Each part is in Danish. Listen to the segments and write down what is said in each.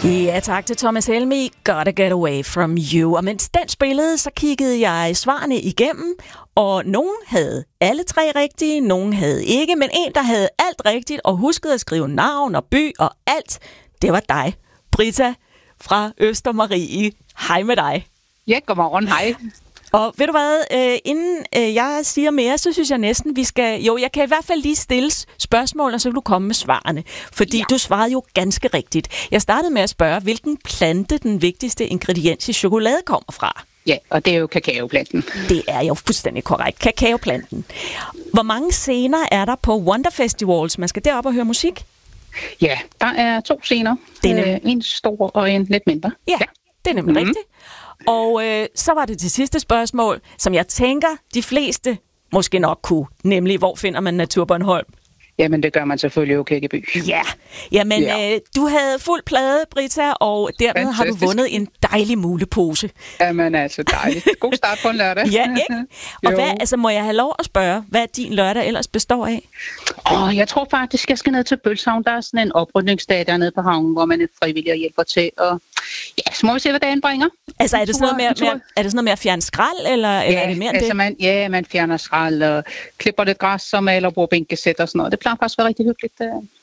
Ja, tak til Thomas Helmig. Gotta get away from you. Og mens den spillede, så kiggede jeg svarene igennem, og nogen havde alle 3 rigtige, nogen havde ikke, men en, der havde alt rigtigt og huskede at skrive navn og by og alt, det var dig, Britta fra Østermarie. Hej med dig. Ja, godmorgen, hej. Og ved du hvad, inden jeg siger mere, så synes jeg næsten, vi skal... Jo, jeg kan i hvert fald lige stille spørgsmål, og så kan du komme med svarene. Fordi du svarede jo ganske rigtigt. Jeg startede med at spørge, hvilken plante den vigtigste ingrediens i chokolade kommer fra? Ja, og det er jo kakaoplanten. Det er jo fuldstændig korrekt. Kakaoplanten. Hvor mange scener er der på Wonder Festivals? Man skal derop og høre musik? Ja, der er 2 scener. En stor og en lidt mindre. Ja, det er nemlig rigtigt. Og så var det sidste spørgsmål, som jeg tænker, de fleste måske nok kunne. Nemlig, hvor finder man Naturbornholm? Jamen, det gør man selvfølgelig jo Kirkeby. Ja, jamen du havde fuld plade, Britta, og dermed fantastisk. har du vundet en dejlig mulepose. Jamen altså, dejligt. God start på en lørdag. Ja, ikke? Og hvad, må jeg have lov at spørge, hvad din lørdag ellers består af? Jeg tror faktisk, jeg skal ned til Bølshavn. Der er sådan en oprydningsdag dernede på havnen, hvor man er frivillig og hjælper til. Og ja, så må vi se, hvad dagen bringer. Altså, er det sådan noget med at fjerne skrald, eller er det mere end det? Man fjerner skrald og klipper lidt græs og maler bordbænkesæt og sådan noget. Det plejer faktisk at være rigtig hyggeligt.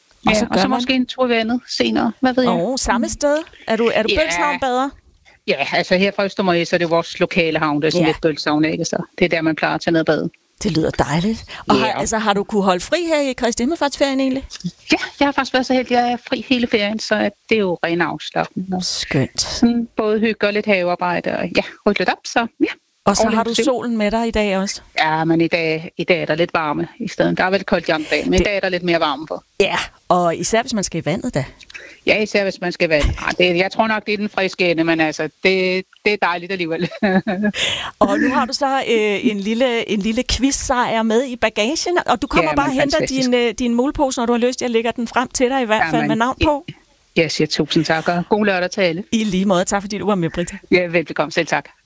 Og så måske en tur i vandet senere. Hvad ved jeg? Samme sted? Er du Bølshavn bedre? Ja, altså her fra Østermarie, så er det vores lokale havn. Det er sådan lidt Bølshavn, ikke? Så det er der, man plejer at tage ned bade. Det lyder dejligt. Og har du kunne holde fri her i Kristi Himmelfartsferien egentlig? Ja, jeg har faktisk været så heldig, at jeg er fri hele ferien, så det er jo ren afslapning. Skønt. Sådan både hygge og lidt havearbejde, og rydde lidt op, så ja. Og så har du solen med dig i dag også? Ja, men i dag er der lidt varme i stedet. Der er vel koldt i andre dage, men i dag er der lidt mere varme på. Ja, og især hvis man skal i vandet da. Ja, især hvis man skal i vandet. Jeg tror nok, det er den friske ende, men altså, det er dejligt alligevel. Og nu har du så en lille quiz-sejr med i bagagen, og du kommer bare og henter din mulepose, når du har lyst. Jeg lægger den frem til dig i hvert fald med navn på. Jeg siger tusind tak, og god lørdag til alle. I lige måde. Tak fordi du var med, Britta. Ja, velbekomme. Selv tak.